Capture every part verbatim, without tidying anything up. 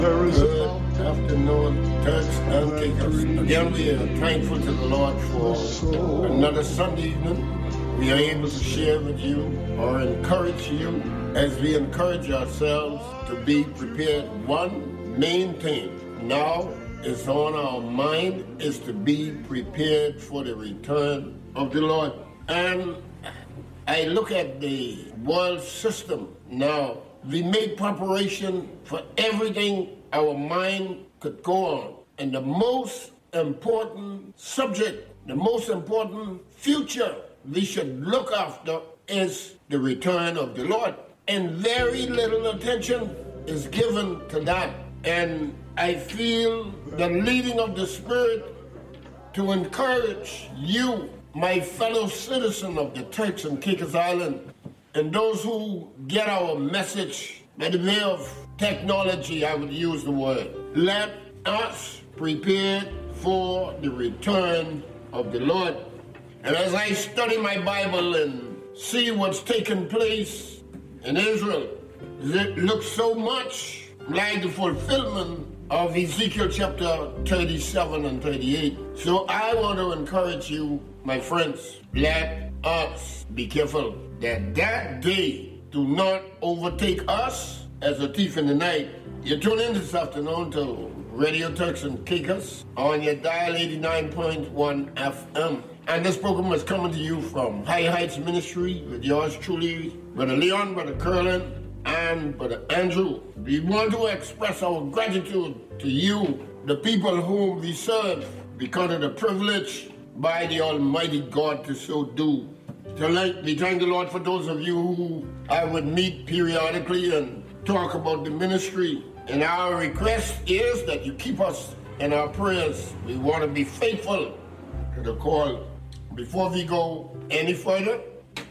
Good afternoon, Turks and Caicos. Again, we are thankful to the Lord for another Sunday evening. We are able to share with you or encourage you as we encourage ourselves to be prepared. One main thing now is on our mind is to be prepared for the return of the Lord. And I look at the world system now. We make preparation for everything our mind could go on. And the most important subject, the most important future we should look after is the return of the Lord. And very little attention is given to that. And I feel the leading of the Spirit to encourage you, my fellow citizen of the Turks and Caicos Island, and those who get our message by the way of technology, I would use the word. Let us prepare for the return of the Lord. And as I study my Bible and see what's taking place in Israel, it looks so much like the fulfillment of Ezekiel chapter thirty-seven and thirty-eight. So I want to encourage you, my friends, let us be careful that that day do not overtake us as a thief in the night. You tune in this afternoon to Radio Turks and Caicos on your dial eighty-nine point one F M. And this program is coming to you from High Heights Ministry with yours truly, Brother Leon, Brother Curlin, and Brother Andrew. We want to express our gratitude to you, the people whom we serve, because of the privilege by the Almighty God to so do. Tonight, we thank the Lord for those of you who I would meet periodically and talk about the ministry. And our request is that you keep us in our prayers. We want to be faithful to the call. Before we go any further,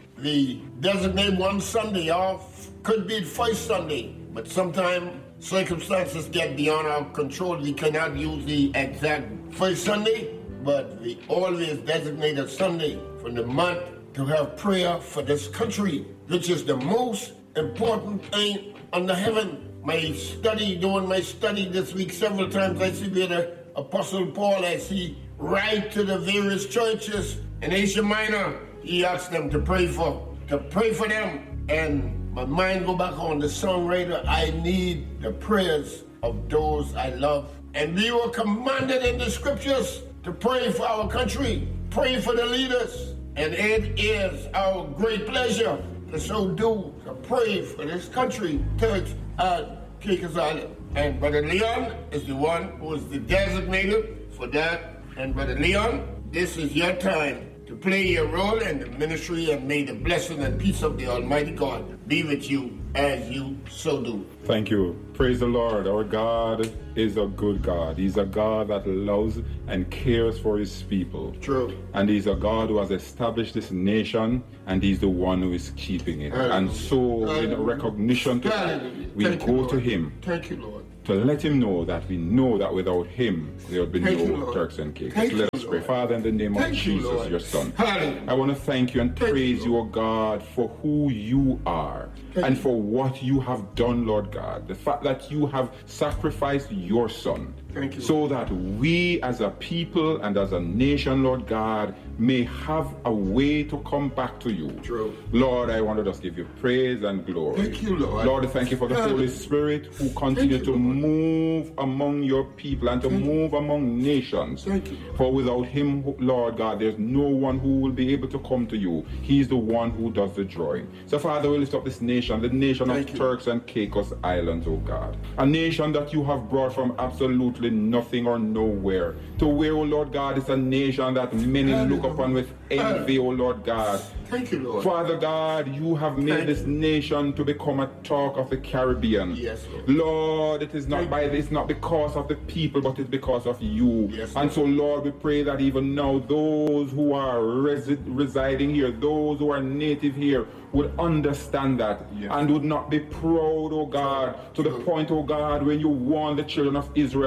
we designate one Sunday off. Could be the first Sunday, but sometimes circumstances get beyond our control. We cannot use the exact first Sunday, but we always designate a Sunday from the month to have prayer for this country, which is the most important thing under heaven. My study, doing my study this week, several times I see where the Apostle Paul, as he writes to the various churches in Asia Minor, he asks them to pray for, to pray for them. And my mind go back on the songwriter, I need the prayers of those I love. And we were commanded in the scriptures to pray for our country, pray for the leaders. And it is our great pleasure to so do, to pray for this country, Turks and Caicos Island. And Brother Leon is the one who is the designated for that. And Brother Leon, this is your time to play your role in the ministry, and may the blessing and peace of the Almighty God be with you as you so do. Thank you. Praise the Lord. Our God is a good God. He's a God that loves and cares for his people. True. And he's a God who has established this nation, and he's the one who is keeping it. Hallelujah. And so, Hallelujah. In recognition to that, we Thank go you, to him. Thank you, Lord. To let him know that we know that without him, there would be Thank no you, Turks and Caicos. Thank Let you, us pray. Lord. Father, in the name Thank of Jesus, you, your Son, Hallelujah. I want to thank you and Thank praise you, you, O God, for who you are. Thank and you. for what you have done, Lord God. The fact that you have sacrificed your Son. Thank you. So that we as a people and as a nation, Lord God, may have a way to come back to you. True. Lord, I want to just give you praise and glory. Thank you, Lord. Lord, thank you for the God. Holy Spirit who continue you, to Lord. move among your people and to Thank move among nations. Thank you, Lord. For without him, Lord God, there's no one who will be able to come to you. He's the one who does the drawing. So Father, we lift up this nation, the nation Thank of you. Turks and Caicos Islands, oh God. A nation that you have brought from absolutely nothing or nowhere to where, oh Lord God, it's a nation that many Hallelujah. look upon with envy, oh Lord God. Thank you, Lord. Father God, you have made Thank this nation to become a talk of the Caribbean. Yes, Lord. Lord, it is not Thank by you. it's not because of the people, but it's because of you. Yes, and so, Lord, we pray that even now those who are resi- residing here, those who are native here, would understand that Yes. and would not be proud, oh God, to the True. point, oh God, when you warn the children of Israel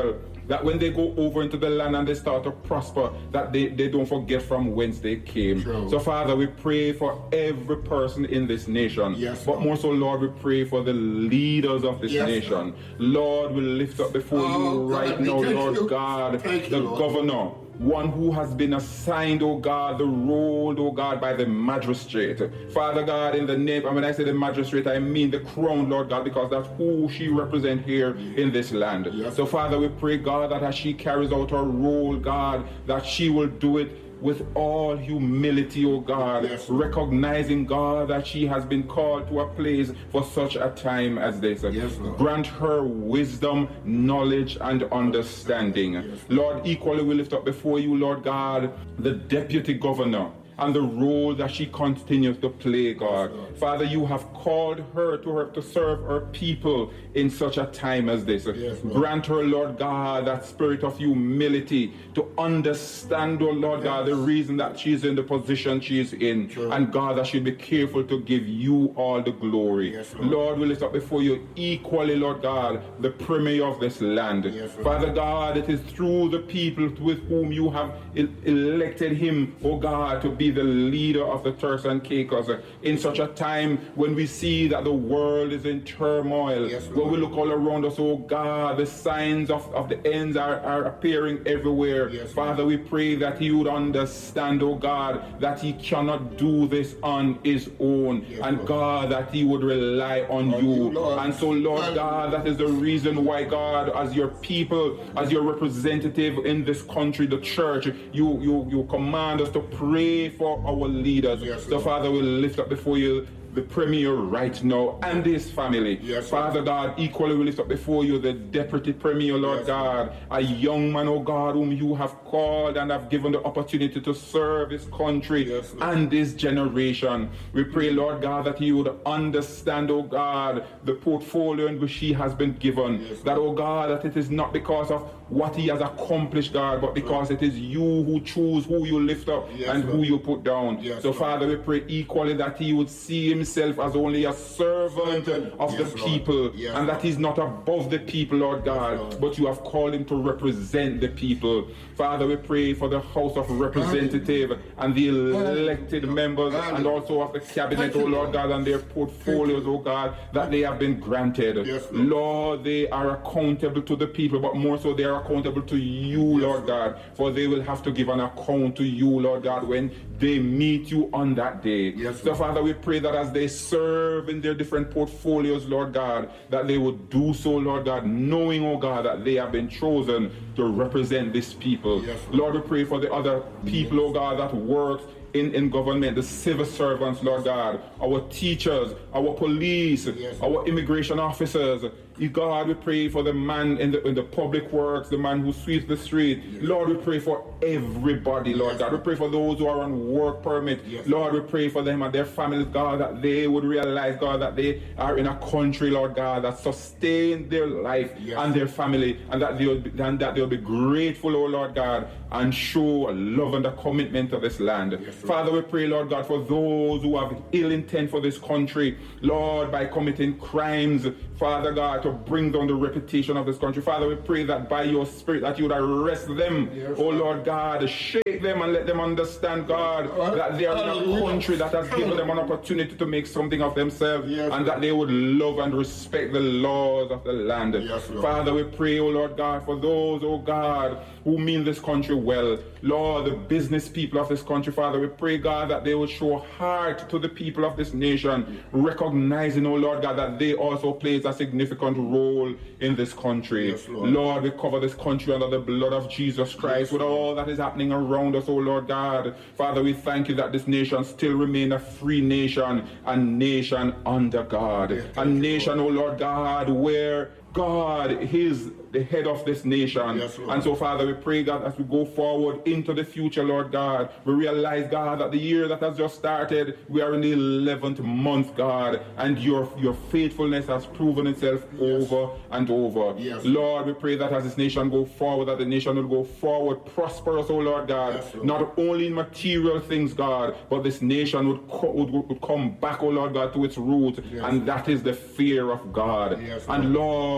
that when they go over into the land and they start to prosper, that they, they don't forget from whence they came. True. So Father, we pray for every person in this nation. Yes, but Lord. more so, Lord, we pray for the leaders of this Yes, nation. Lord, we lift up before Oh, you right God, now, thank Lord you. God, Thank you, the Lord. governor, one who has been assigned, oh God, the role, oh God, by the magistrate. Father God, in the name, and when I say the magistrate, I mean the crown, Lord God, because that's who she represents here in this land. Yes. So Father, we pray, God, that as she carries out her role, God, that she will do it with all humility, oh God, Yes. recognizing, God, that she has been called to a place for such a time as this. Yes, Lord. Grant her wisdom, knowledge, and understanding. Yes, Lord, equally we lift up before you, Lord God, the deputy governor and the role that she continues to play, God. Yes, Lord. Father, you have called her to her to serve her people in such a time as this. Yes, Lord. Grant her, Lord God, that spirit of humility to understand, oh Lord Yes. God, the reason that she's in the position she is in. True. And God, that she'll be careful to give you all the glory. Yes, Lord. Lord, we lift up before you equally, Lord God, the premier of this land. Yes, Lord. Father God, it is through the people with whom you have el- elected him, oh God, to be the leader of the Turks and Caicos in such a time when we see that the world is in turmoil. Yes, when we Lord. look all around us, oh God, the signs of, of the ends are, are appearing everywhere. Yes, Father, we pray that he would understand, oh God, that he cannot do this on his own. Yes, and Lord. God, that he would rely on, On you. you, Lord. And so, Lord Hallelujah. God, that is the reason why, God, as your people, as your representative in this country, the church, you you you command us to pray for our leaders. Yes, so, Lord. Father, we lift up before you the premier right now and his family. Yes, Father God, equally we lift up before you the deputy premier, Lord Yes, God, a young man, oh God, whom you have called and have given the opportunity to serve his country Yes, Lord. and this generation. We pray, Lord God, that he would understand, oh God, the portfolio in which he has been given. Yes, that, oh God, that it is not because of what he has accomplished, God, but because it is you who choose who you lift up Yes, and who Lord. you put down. Yes, so, Lord. Father, we pray equally that he would see himself as only a servant Servant. of Yes, the Lord. people, Yes, and that Lord. he's not above the people, Lord God, Lord. but you have called him to represent the people. Father, we pray for the House of Representative and the elected members and also of the cabinet, Thank oh you, Lord Lord. God, and their portfolios, oh God, that they have been granted. Yes, Lord. Lord, they are accountable to the people, but more so they are accountable to you, Lord God, for they will have to give an account to you, Lord God, when they meet you on that day. Yes, so, Lord. Father, we pray that as they serve in their different portfolios, Lord God, that they would do so, Lord God, knowing, oh God, that they have been chosen to represent this people. Yes, Lord, we pray for the other people, oh God, that work in, in government, the civil servants, Lord God, our teachers, our police, Yes. our immigration officers. God, we pray for the man in the in the public works, the man who sweeps the street. Yes. Lord, we pray for everybody, Lord Yes. God. We pray for those who are on work permit. Yes. Lord, we pray for them and their families, God, that they would realize, God, that they are in a country, Lord God, that sustain their life Yes. and their family, and that they will be, and that they will be grateful, oh Lord God, and show a love and a commitment to this land. Yes, Lord. Father, we pray, Lord God, for those who have ill intent for this country, Lord, by committing crimes, Father God, to bring down the reputation of this country. Father, we pray that by your Spirit that you would arrest them, Yes, oh Lord God, shake them and let them understand, God, Yes. that they are in a Hallelujah. country that has given them an opportunity to make something of themselves, Yes, and that they would love and respect the laws of the land. Yes, Lord. Father, we pray, oh Lord God, for those, oh God, who mean this country well. Lord, the business people of this country, Father, we pray, God, that they will show heart to the people of this nation, recognizing, oh Lord God, that they also plays a significant role in this country. Yes, Lord. Lord, we cover this country under the blood of Jesus Christ, Yes, with all that is happening around us, oh Lord God. Father, we thank you that this nation still remain a free nation, a nation under God. Yes, a thank you, nation, Lord. oh Lord God, where God is the head of this nation. Yes, Lord. And so, Father, we pray, God, as we go forward into the future, Lord God, we realize, God, that the year that has just started, we are in the eleventh month, God, and your, your faithfulness has proven itself Yes. over and over. Yes. Lord, we pray that as this nation go forward, that the nation will go forward prosperous, oh Lord God, Yes, Lord. not only in material things, God, but this nation would, co- would, would come back, oh Lord God, to its roots, Yes. and that is the fear of God. Yes, and Lord,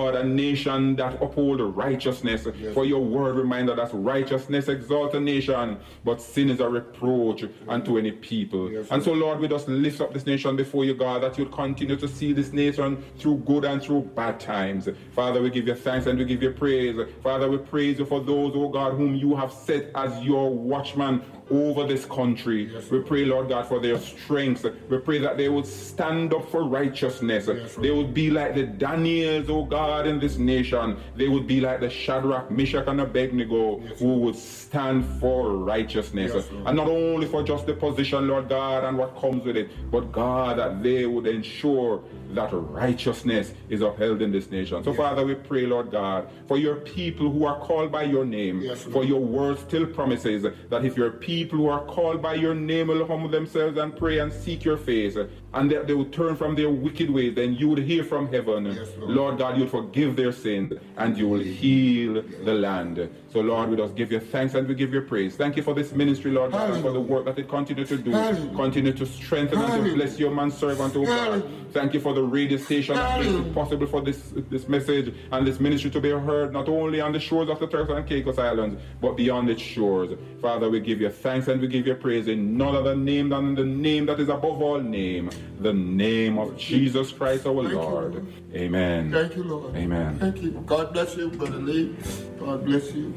Lord, a nation that uphold righteousness. Yes. For your word reminder that righteousness exalts a nation, but sin is a reproach yes. unto any people. Yes, and so, Lord, we just lift up this nation before you, God, that you'll continue to see this nation through good and through bad times. Father, we give you thanks and we give you praise. Father, we praise you for those, oh God, whom you have set as your watchman over this country. Yes, we pray, Lord God, for their strength. We pray that they would stand up for righteousness. Yes, they would be like the Daniels, oh God, in this nation. They would be like the Shadrach, Meshach, and Abednego, yes, who would stand for righteousness. Yes, and not only for just the position, Lord God, and what comes with it, but God, that they would ensure that righteousness is upheld in this nation. So, yes, Father, we pray, Lord God, for your people who are called by your name. Yes, for your word still promises that if your people who are called by your name will humble themselves and pray and seek your face, and that they will turn from their wicked ways, then you would hear from heaven. Yes, Lord. Lord God, you'll forgive their sins and you will heal the land. So, Lord, we just give you thanks and we give you praise. Thank you for this ministry, Lord God, and for the work that it continues to do. Hallelujah. Continue to strengthen Hallelujah. And to bless your man servant, oh God. Thank you for the radio station that makes it possible for this, this message and this ministry to be heard not only on the shores of the Turks and Caicos Islands, but beyond its shores. Father, we give you thanks and we give you praise in none other name than the name that is above all name, the name of Jesus Christ our Lord. You, Lord. Amen. Thank you, Lord. Amen. Thank you. God bless you, Brother Lee. God bless you.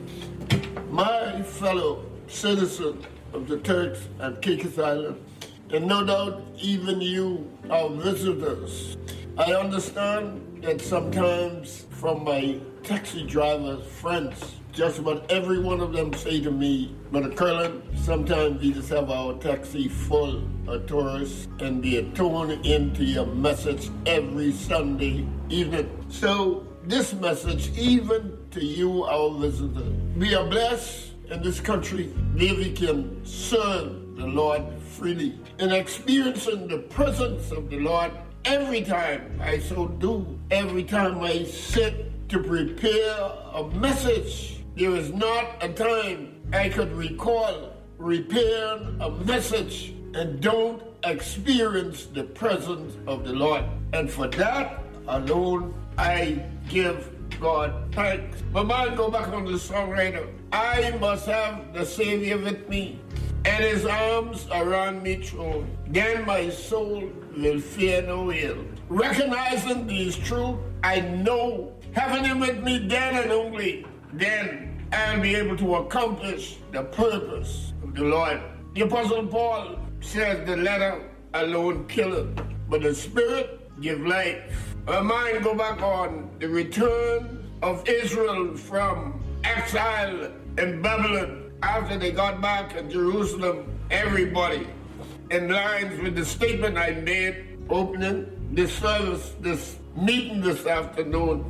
My fellow citizen of the Turks and Caicos Islands, and no doubt even you, our visitors, I understand that sometimes from my taxi drivers, friends, just about every one of them say to me, Brother Curlin, sometimes we just have our taxi full of tourists and they tune into your message every Sunday evening. So this message, even to you, our visitors, we are blessed in this country where we can serve the Lord freely and experiencing the presence of the Lord every time I so do, every time I sit to prepare a message. There is not a time I could recall preparing a message and don't experience the presence of the Lord. And for that alone, I give God thanks. My mind go back on the songwriter. I must have the Savior with me and his arms around me thrown. Then my soul will fear no ill. Recognizing these truths, I know having him with me then and only then I'll be able to accomplish the purpose of the Lord. The Apostle Paul says the letter alone killeth, but the Spirit give life. My mind go back on the return of Israel from exile in Babylon. After they got back in Jerusalem, everybody in lines with the statement I made opening this service, this meeting this afternoon.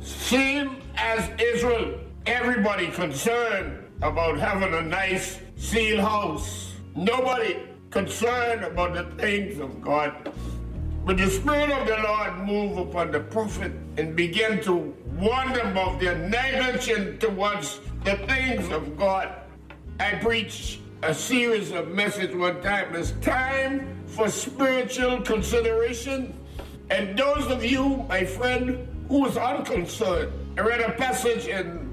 Same as Israel, everybody concerned about having a nice seal house. Nobody concerned about the things of God. But the Spirit of the Lord moved upon the prophet and began to warn them about their negligence towards the things of God. I preached a series of messages one time. It's time for spiritual consideration. And those of you, my friend, who is unconcerned, I read a passage in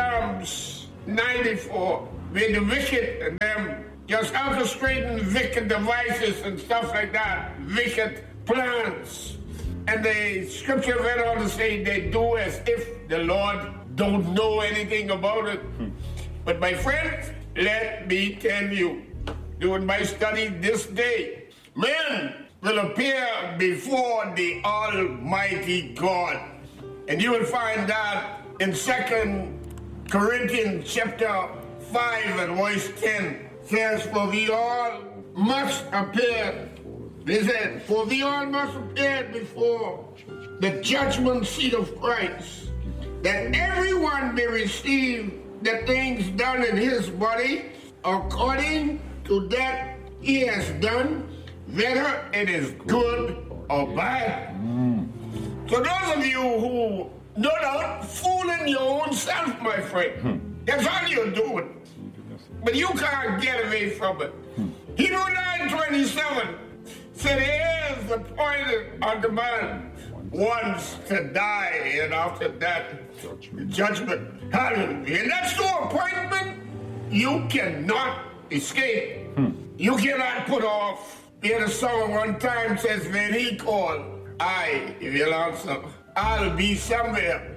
Psalms ninety-four, where the wicked and them just orchestrating wicked devices and stuff like that, wicked plans. And the scripture went on to say they do as if the Lord don't know anything about it. Hmm. But my friends, let me tell you, during my study this day, men will appear before the Almighty God. And you will find that in Second Corinthians chapter five and verse ten. Says, for we all must appear, listen, for we all must appear before the judgment seat of Christ, that everyone may receive the things done in his body according to that he has done, whether it is good or bad. Mm. So those of you who no doubt fooling your own self, my friend, hmm. that's all you're doing. But you can't get away from it. Hmm. Hebrews nine twenty-seven said, here's the point of the man once to die, and after that, judgment. judgment. Hallelujah. And that's no appointment you cannot escape. Hmm. You cannot put off. Hear the song one time says, when he called, I will answer. I'll be somewhere.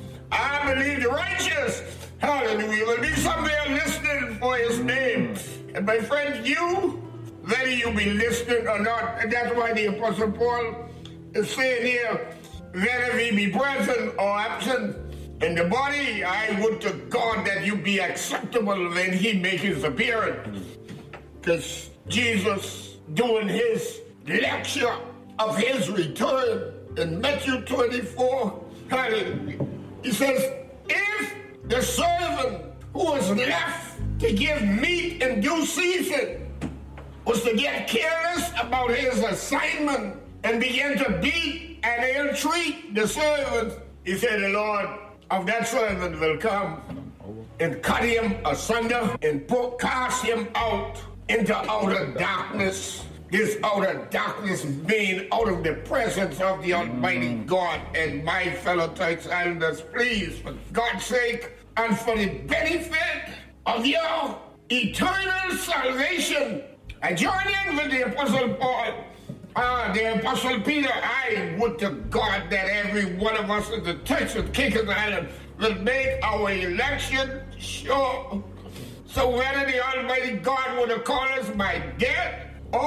I believe the righteous, hallelujah, will be somewhere listening for his name. And my friends, you, whether you be listening or not, and that's why the Apostle Paul is saying here, whether we be present or absent in the body, I would to God that you be acceptable when he make his appearance. Because Jesus doing his lecture of his return in Matthew twenty-four, hallelujah. He says, if the servant who was left to give meat in due season was to get careless about his assignment and begin to beat and ill-treat the servant, he said, the Lord of that servant will come and cut him asunder and put, cast him out into outer darkness. This outer darkness being out of the presence of the Almighty God. And my fellow Turks Islanders, please, for God's sake, and for the benefit of your eternal salvation, I join in with the Apostle Paul, uh, the Apostle Peter. I would to God that every one of us in the Turks of Kickers Island will make our election sure. So whether the Almighty God would have called us by death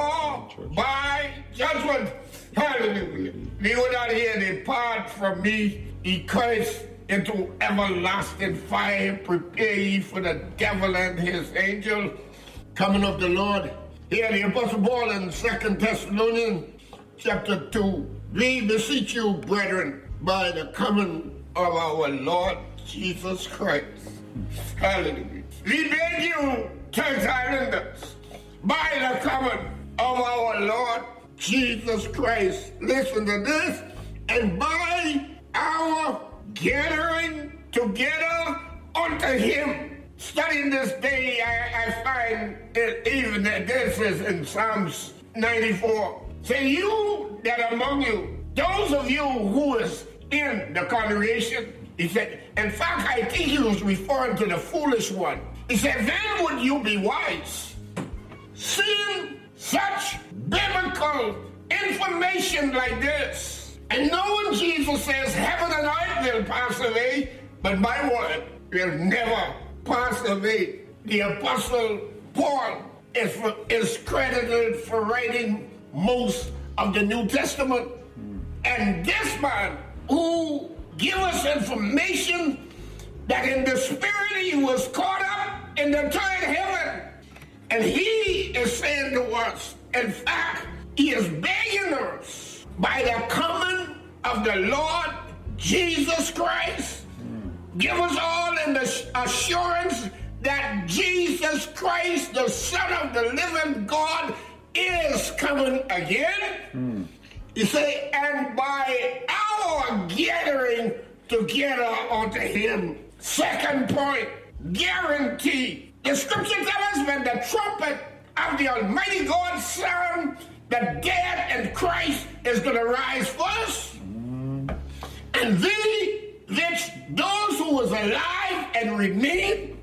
or by judgment, hallelujah, we would not hear, depart from me, ye cursed, into everlasting fire, prepare ye for the devil and his angel. Coming of the Lord. Here the Apostle Paul in Second Thessalonians chapter two. We beseech you, brethren, by the coming of our Lord Jesus Christ. Hallelujah. We beg you, Turks Islanders, by the coming of our Lord Jesus Christ. Listen to this. And by our gathering together unto him. Studying this day, I, I find that even that this is in Psalms ninety-four. Say, you that among you, those of you who is in the congregation, he said, in fact, I think he was referring to the foolish one. He said, then would you be wise, seeing such biblical information like this, and knowing Jesus says, heaven and earth will pass away, but my word will never pass away. The Apostle Paul is, for, is credited for writing most of the New Testament. And this man who give us information that in the spirit he was caught up in the third heaven. And he is saying to us, in fact, he is begging us by the coming of the Lord Jesus Christ, give us all in the assurance that Jesus Christ, the Son of the living God, is coming again. Mm. You say, and by our gathering together unto him. Second point, guarantee. The scripture tells us when the trumpet of the Almighty God sound, the dead in Christ is going to rise first. Mm. And we, which those who was alive and remain,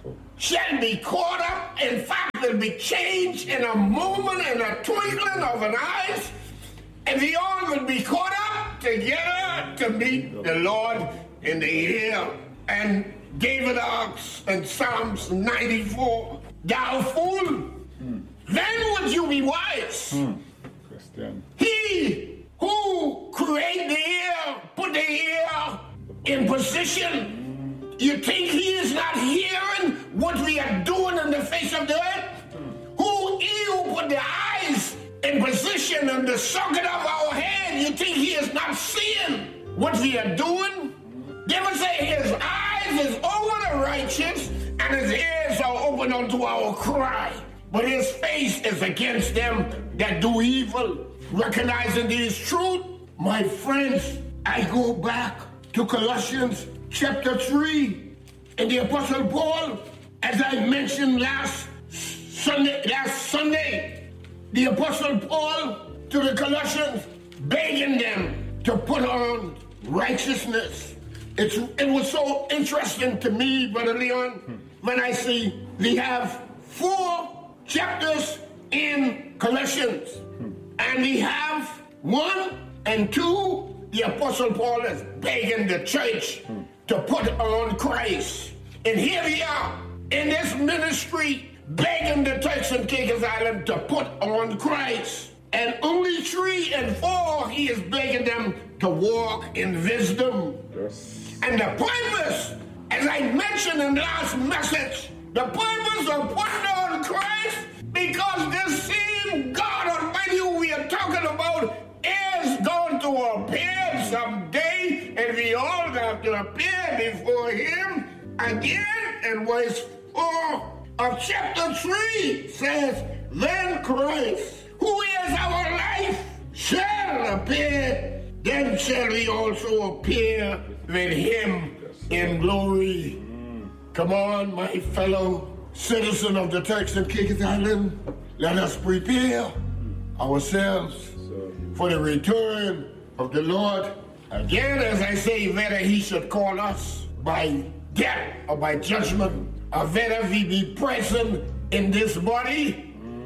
shall be caught up. In fact, will be changed in a moment, in a twinkling of an eye. And we all will be caught up together to meet the Lord in the air. And David asks in Psalms ninety-four, thou fool, mm. then would you be wise? Mm. Christian. He who created the air, put the air in position. Mm. You think he is not hearing what we are doing in the face of the earth? Mm. Who he who put the eyes in position in the socket of our head, you think he is not seeing what we are doing? David say his eyes is over the righteous and his ears are open unto our cry. But his face is against them that do evil. Recognizing this truth, my friends, I go back to Colossians chapter three. And the Apostle Paul, as I mentioned last Sunday, last Sunday, the Apostle Paul to the Colossians, begging them to put on righteousness. It's, it was so interesting to me, Brother Leon, hmm. when I see we have four chapters in Colossians, hmm. and we have one and two, the Apostle Paul is begging the church hmm. to put on Christ. And here we are in this ministry begging the Turks and Caicos Island to put on Christ. And only three and four, he is begging them to walk in wisdom. Yes. And the purpose, as I mentioned in the last message, the purpose of putting on Christ, because this same God Almighty who we are talking about is going to appear someday, and we all have to appear before him again. And verse four of chapter three says, then Christ, who is our life, shall appear, then shall we also appear with him in glory. Come on, my fellow citizen of the Turks and Caicos Island, let us prepare ourselves for the return of the Lord. Again, as I say, whether he should call us by death or by judgment, or whether we be present in this body,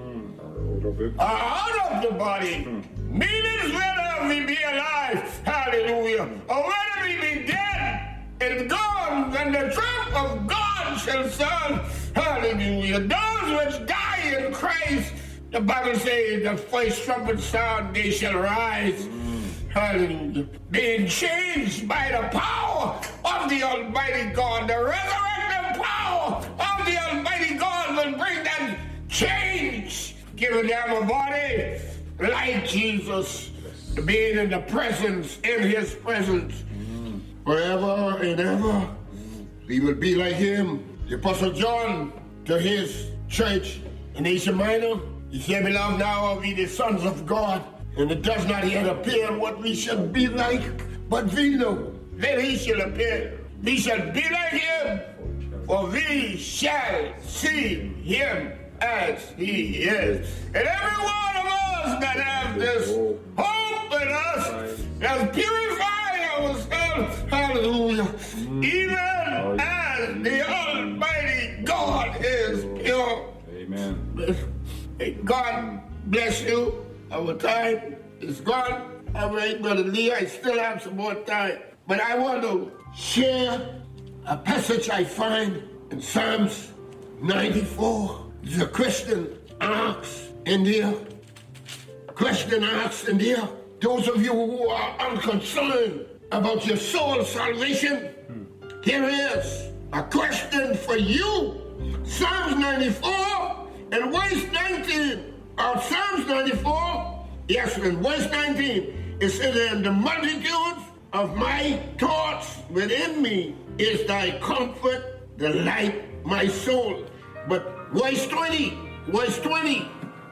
or out of the body, hmm. meaning whether we be alive, hallelujah, or whether we be dead and gone, when the trump of God shall sound, hallelujah. Those which die in Christ, the Bible says, the first trumpet sound, they shall rise, mm. hallelujah, being changed by the power of the Almighty God. The resurrecting power of the Almighty God will bring them change, giving them a body like Jesus, being in the presence, in his presence, mm. forever and ever. Mm. We will be like him. The Apostle John, to his church in Asia Minor, he said, beloved, now are we the sons of God, and it does not yet appear what we shall be like, but we know that he shall appear. We shall be like him, for we shall see him as he is. And every one of us that have this hope in us, that purify ourselves, hallelujah, mm. even as the Almighty God is pure. Amen. God bless you. Our time is gone. All right, Brother Lee, I still have some more time. But I want to share a passage I find in Psalms ninety-four. The question asks in there, question asks in there, those of you who are unconcerned about your soul's salvation, hmm. here is a question for you. Psalms ninety-four and verse nineteen of Psalms ninety-four, yes, in verse nineteen, it says, in the multitude of my thoughts within me is thy comfort, the light, my soul. But verse twenty, verse twenty,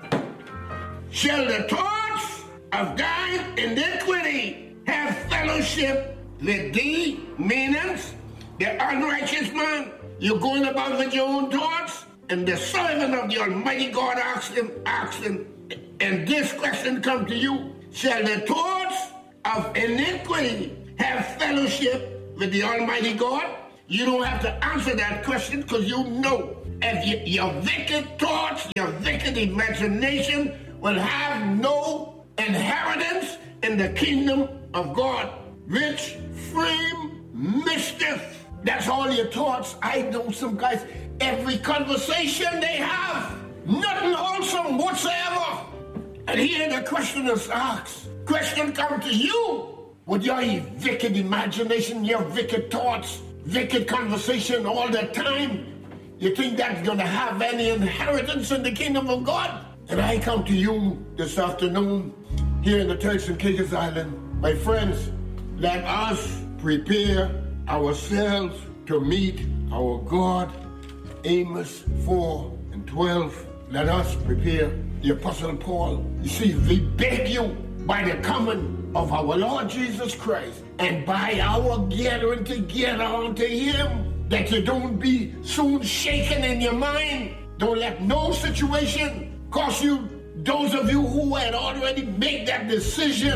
shall the thoughts of thine iniquity have fellowship with thee? Meanings, the unrighteous man, you're going about with your own thoughts, and the servant of the Almighty God asks him, asks him, and this question comes to you, shall the thoughts of iniquity have fellowship with the Almighty God? You don't have to answer that question, because you know if you, your wicked thoughts, your wicked imagination will have no inheritance in the kingdom of God. Which frame mischief. That's all your thoughts. I know some guys, every conversation they have, nothing wholesome whatsoever. And here the question is asked. Question comes to you with your wicked imagination, your wicked thoughts, wicked conversation all the time. You think that's going to have any inheritance in the kingdom of God? And I come to you this afternoon here in the Turks and Caicos Island. My friends, let us prepare ourselves to meet our God. Amos four and twelve. Let us prepare. The Apostle Paul, you see, we beg you by the coming of our Lord Jesus Christ and by our gathering together unto him, that you don't be soon shaken in your mind. Don't let no situation cause you, those of you who had already made that decision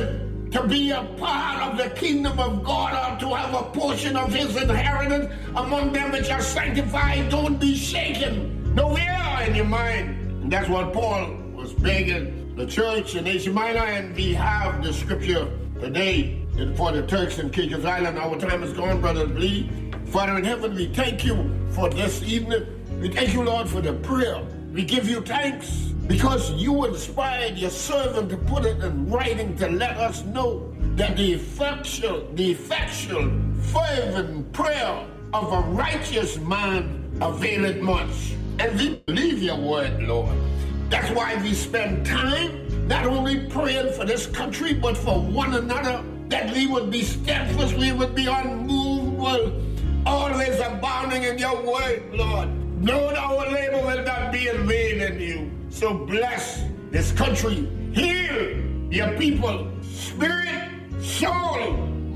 to be a part of the kingdom of God or to have a portion of his inheritance among them which are sanctified, don't be shaken. No fear in your mind. And that's what Paul was begging the church in Asia Minor, and we have the scripture today for the Turks and Caicos Island. Our time is gone, Brother Lee. Father in heaven, we thank you for this evening. We thank you, Lord, for the prayer. We give you thanks because you inspired your servant to put it in writing to let us know that the effectual, the effectual, fervent prayer of a righteous man availeth much. And we believe your word, Lord. That's why we spend time not only praying for this country, but for one another, that we would be steadfast, we would be unmovable, always abounding in your word, Lord. Knowing our labor will not be in vain in you. So bless this country. Heal your people, spirit, soul,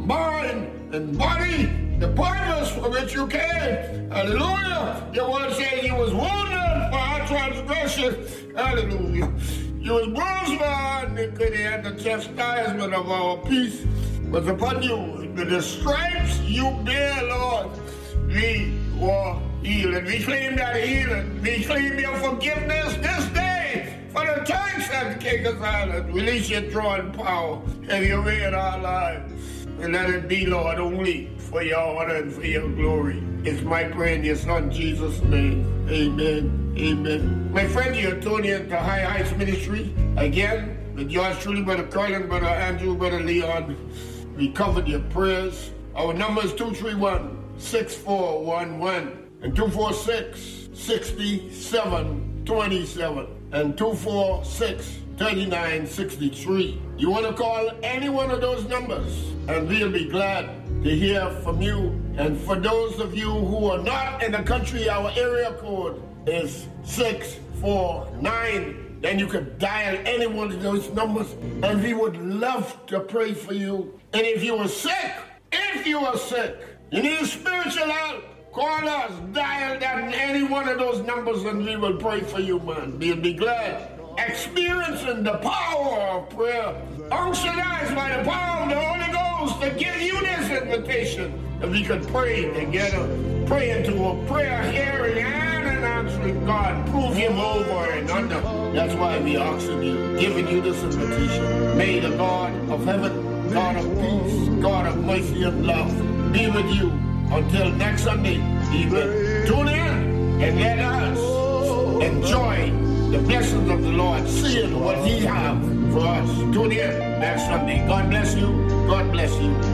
mind, and body, the purpose for which you came. Hallelujah. Your word says you was wounded for our transgression. Hallelujah. You was bruised for our iniquity, and the chastisement of our peace was upon you. With the stripes you bear, Lord, we were healed. And we claim that healing. We claim your forgiveness this day for the Turks and Caicos Island. Release your drawing power and your way in our lives. And let it be, Lord, only for your honor and for your glory. It's my prayer in your Son, Jesus' name. Amen. Amen. My friend, you're tuning into High Heights Ministry. Again, with yours truly, Brother Colin, Brother Andrew, Brother Leon. We covered your prayers. Our number is two three one, six four one one and two four six, six seven two seven and two four six, three nine six three. You want to call any one of those numbers, and we'll be glad to hear from you. And for those of you who are not in the country, our area code is six four nine. Then you could dial any one of those numbers, and we would love to pray for you. And if you are sick, if you are sick, you need spiritual help, call us, dial that any one of those numbers, and we will pray for you, man. We'll be glad. Experiencing the power of prayer, unctionized by the power of the Holy Ghost, to give you this invitation, that we could pray together, pray into a prayer hearing and an answering God. Prove him over and under. That's why we asking you, giving you this invitation. May the God of heaven, God of peace, God of mercy and love, be with you until next Sunday evening. Tune in and let us enjoy the blessings of the Lord, seeing what he has for us. Tune in next Sunday. God bless you. God bless you.